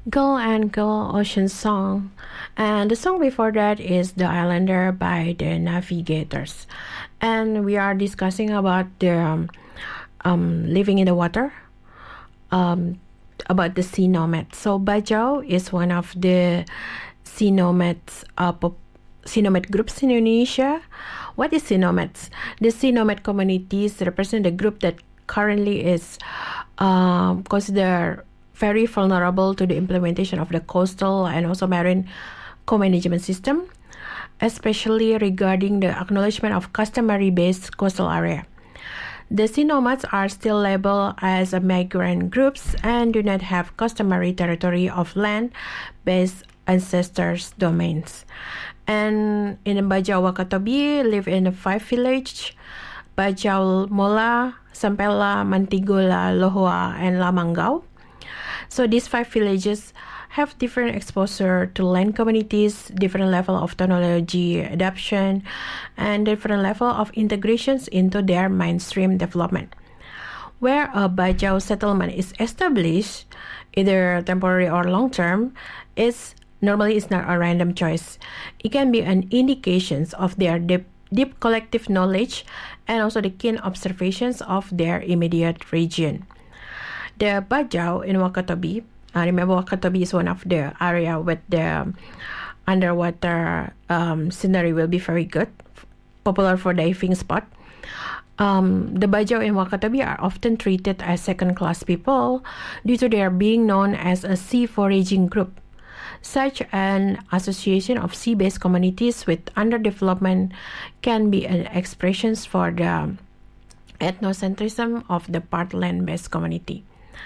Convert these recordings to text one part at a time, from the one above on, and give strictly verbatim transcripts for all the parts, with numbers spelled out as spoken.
Go and Go Ocean Song. And the song before that is The Islander by the Navigators. And we are discussing about the um, um, living in the water, um, about the sea nomads. So Bajau is one of the sea nomads, uh, pop- sea nomad groups in Indonesia. What is sea nomads? The sea nomad communities represent a group that currently is um, considered very vulnerable to the implementation of the coastal and also marine co-management system, especially regarding the acknowledgement of customary-based coastal area. The sea nomads are still labeled as a migrant groups and do not have customary territory of land-based ancestors' domains. And in Bajau Wakatobi live in five villages: Bajau Mola, Sampela, Mantigola, Lohua, and Lamangau. So these five villages have different exposure to land communities, different level of technology adoption, and different level of integrations into their mainstream development. Where a Bajau settlement is established, either temporary or long-term, is normally it's not a random choice. It can be an indication of their deep, deep collective knowledge and also the keen observations of their immediate region. The Bajau in Wakatobi, uh, remember Wakatobi is one of the area with the underwater um, scenery will be very good, popular for diving spot. Um, the Bajau in Wakatobi are often treated as second-class people due to their being known as a sea foraging group. Such an association of sea-based communities with underdevelopment can be an expression for the ethnocentrism of the part land-based community.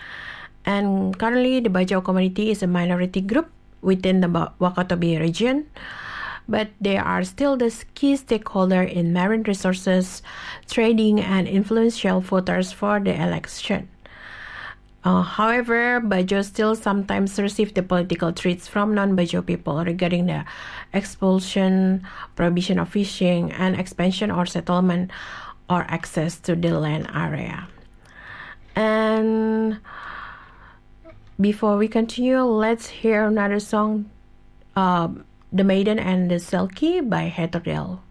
And currently, the Bajau community is a minority group within the Wakatobi region, but they are still the key stakeholder in marine resources, trading, and influential voters for the election. Uh, however, Bajau still sometimes receive the political threats from non-Bajau people regarding the expulsion, prohibition of fishing, and expansion or settlement or access to the land area. And before we continue, let's hear another song, uh, The Maiden and the Selkie by Heather Dell.